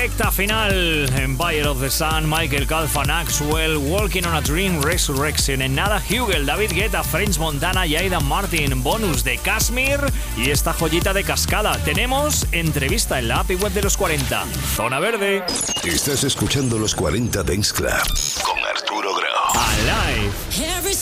recta final. Empire of the Sun, Michael Calfan, Axwell, Walking on a Dream, Resurrection. En nada, Hugel, David Guetta, French Montana y Aidan Martin. Bonus de Kashmir y esta joyita de Cascada. Tenemos entrevista en la API web de los 40. Zona Verde. Estás escuchando los 40 Dance Club con Arturo Grau. Alive.